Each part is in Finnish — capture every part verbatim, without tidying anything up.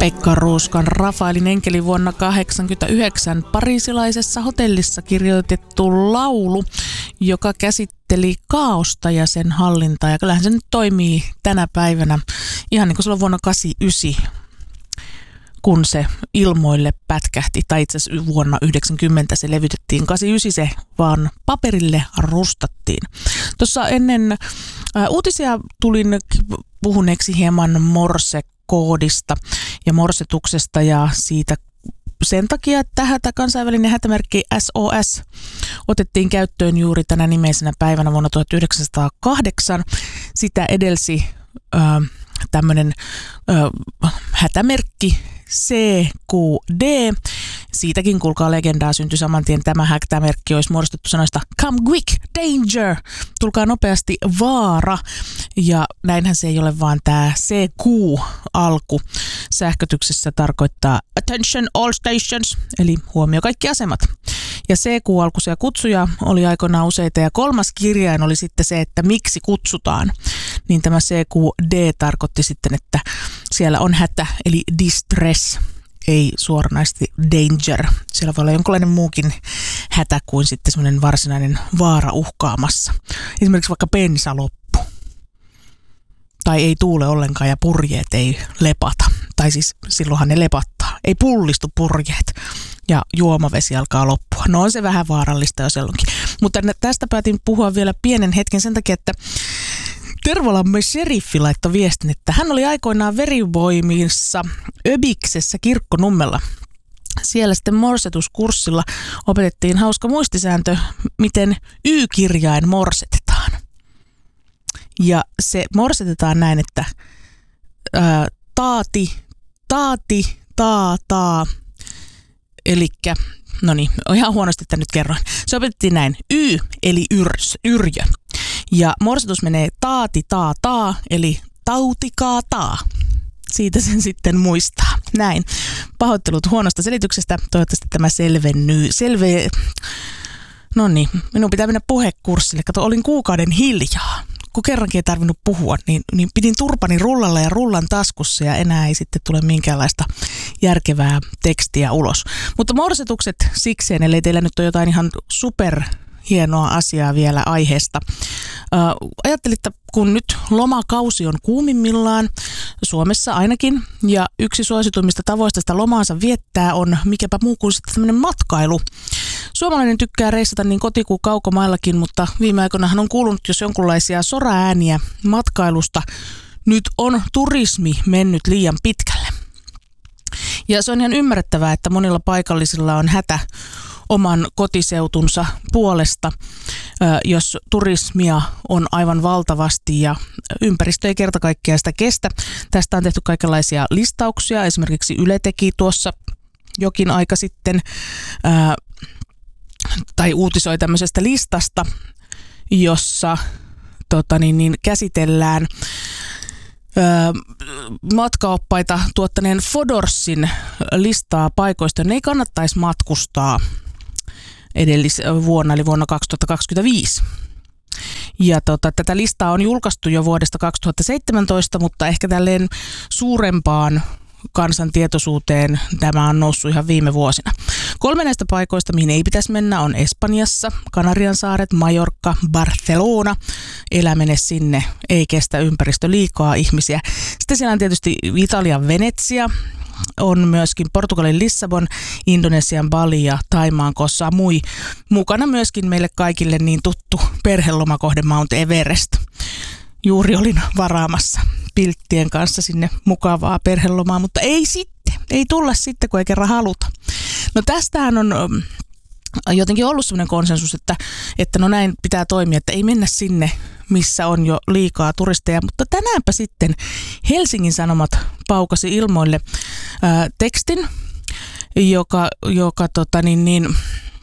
Pekka Ruuskan Rafaelin enkeli vuonna tuhatyhdeksänsataakahdeksankymmentäyhdeksän pariisilaisessa hotellissa kirjoitettu laulu, joka käsitteli kaaosta ja sen hallintaa. Ja kyllähän se nyt toimii tänä päivänä ihan niin kuin silloin vuonna tuhatyhdeksänsataakahdeksankymmentäyhdeksän, kun se ilmoille pätkähti, tai itse asiassa vuonna yhdeksänkymmentä se levytettiin, kahdeksankymmentäyhdeksän se vaan paperille rustattiin. Tuossa ennen ää, uutisia tulin puhuneeksi hieman morsekoodista ja morsetuksesta ja siitä sen takia, että hätä, kansainvälinen hätämerkki S O S otettiin käyttöön juuri tänä nimeisenä päivänä vuonna tuhatyhdeksänsataakahdeksan. Sitä edelsi ää, tämmöinen ää, hätämerkki C Q D. Siitäkin kuulkaa legendaa syntyi saman tien. Tämä hätämerkki olisi muodostettu sanoista come quick, danger, tulkaa nopeasti, vaara. Ja näinhän se ei ole, vaan tämä C Q-alku sähkötyksessä tarkoittaa attention all stations, eli huomio kaikki asemat. Ja C Q-alkuisia kutsuja oli aikoinaan useita, ja kolmas kirjain oli sitten se, että miksi kutsutaan. Niin tämä C Q D tarkoitti sitten, että siellä on hätä, eli distress, ei suoranaisesti danger. Siellä voi olla jonkinlainen muukin hätä kuin sitten semmoinen varsinainen vaara uhkaamassa. Esimerkiksi vaikka bensa loppu. Tai ei tuule ollenkaan ja purjeet ei lepata. Tai siis silloinhan ne lepattaa. Ei pullistu purjeet ja juomavesi alkaa loppua. No on se vähän vaarallista jo silloinkin. Mutta tästä päätin puhua vielä pienen hetken sen takia, että Tervolammen sheriffi laittoi viestin, että hän oli aikoinaan verivoimissa Öbiksessä Kirkkonummella. Siellä sitten morsetuskurssilla opetettiin hauska muistisääntö, miten Y-kirjain morsetetaan. Ja se morsetetaan näin, että ää, taati, taati, taa, taa. Elikkä, no niin, ihan huonosti, että nyt kerroin. Se opetettiin näin, Y eli yrs, yrjö. Ja morsetus menee taati taa taa, eli tautikaa taa. Siitä sen sitten muistaa. Näin. Pahoittelut huonosta selityksestä. Toivottavasti tämä selvennyy. Selve... No niin, minun pitää mennä puhekurssille. Kato, olin kuukauden hiljaa. Kun kerrankin ei tarvinnut puhua, niin, niin pidin turpani rullalla ja rullan taskussa ja enää ei sitten tule minkäänlaista järkevää tekstiä ulos. Mutta morsetukset sikseen, ellei teillä nyt ole jotain ihan super hienoa asiaa vielä aiheesta. Äh, ajattelin, että kun nyt lomakausi on kuumimmillaan, Suomessa ainakin, ja yksi suosituimmista tavoista sitä lomaansa viettää on mikäpä muu kuin sitten tämmöinen matkailu. Suomalainen tykkää reissata niin koti- kuin kaukomaillakin, mutta viime aikoinahan on kuulunut jos jonkunlaisia soraääniä matkailusta. Nyt on turismi mennyt liian pitkälle. Ja se on ihan ymmärrettävää, että monilla paikallisilla on hätä oman kotiseutunsa puolesta, jos turismia on aivan valtavasti ja ympäristö ei kerta kaikkiaan sitä kestä. Tästä on tehty kaikenlaisia listauksia. Esimerkiksi Yle teki tuossa jokin aika sitten ää, tai uutisoi tämmöisestä listasta, jossa tota niin, niin, käsitellään ää, matkaoppaita tuottaneen Fodorsin listaa paikoista, jonne ei kannattaisi matkustaa edellisvuonna, eli vuonna kaksituhattakaksikymmentäviisi. Ja tota, tätä listaa on julkaistu jo vuodesta kaksituhattaseitsemäntoista, mutta ehkä tälleen suurempaan kansan tietoisuuteen tämä on noussut ihan viime vuosina. Kolme näistä paikoista, mihin ei pitäisi mennä, on Espanjassa, Kanariansaaret, Majorkka, Barcelona. Elä mene sinne, ei kestä ympäristö liikaa ihmisiä. Sitten siellä on tietysti Italian Venetsia, on myöskin Portugalin Lissabon, Indonesian Bali ja Thaimaan Koh Samui. Mukana myöskin meille kaikille niin tuttu perhelomakohde Mount Everest. Juuri olin varaamassa pilttien kanssa sinne mukavaa perhelomaa, mutta ei sitten. Ei tulla sitten, kun ei kerran haluta. No tästähän on jotenkin ollut sellainen konsensus, että, että no näin pitää toimia, että ei mennä sinne, missä on jo liikaa turisteja. Mutta tänäänpä sitten Helsingin Sanomat paukasi ilmoille ää, tekstin, joka, joka tota niin, niin,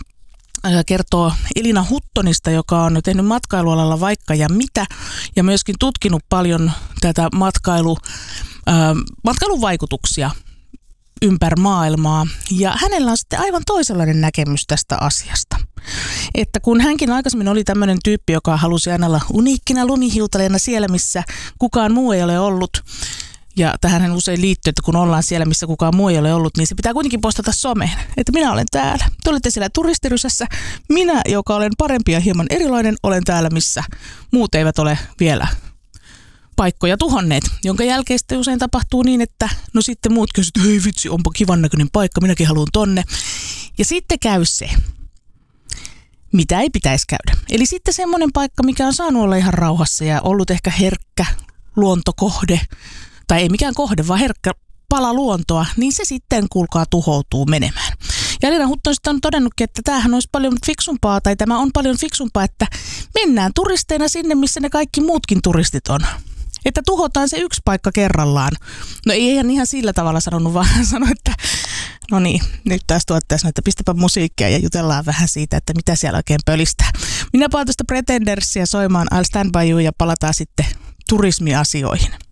kertoo Elina Huttonista, joka on tehnyt matkailualalla vaikka ja mitä, ja myöskin tutkinut paljon tätä matkailu, ää, matkailun vaikutuksia ympäri maailmaa. Ja hänellä on sitten aivan toisenlainen näkemys tästä asiasta. Että kun hänkin aikaisemmin oli tämmöinen tyyppi, joka halusi aina olla uniikkina lumihiutaleena siellä, missä kukaan muu ei ole ollut, Ja tähän usein liittyy, että kun ollaan siellä, missä kukaan muu ei ole ollut, niin se pitää kuitenkin postata someen, että minä olen täällä. Te olette siellä turistirysässä. Minä, joka olen parempi ja hieman erilainen, olen täällä, missä muut eivät ole vielä paikkoja tuhonneet, jonka jälkeen sitten usein tapahtuu niin, että no sitten muut kysyvät, että hei vitsi, onpa kivan näköinen paikka, minäkin haluan tonne. Ja sitten käy se, mitä ei pitäisi käydä. Eli sitten semmoinen paikka, mikä on saanut olla ihan rauhassa ja ollut ehkä herkkä luontokohde, tai ei mikään kohde, vaan herkkä pala luontoa, niin se sitten kuulkaa tuhoutuu menemään. Ja Elina Hutton on todennutkin, että tämähän olisi paljon fiksumpaa, tai tämä on paljon fiksumpaa, että mennään turisteina sinne, missä ne kaikki muutkin turistit on. Että tuhotaan se yksi paikka kerrallaan. No ei ihan ihan sillä tavalla sanonut, vaan hän sanoi, että no niin, nyt taas tuottaisi, että pistäpä musiikkia ja jutellaan vähän siitä, että mitä siellä oikein pölistää. Minä palaan tuosta Pretendersia soimaan I'll Stand By You ja palataan sitten turismiasioihin.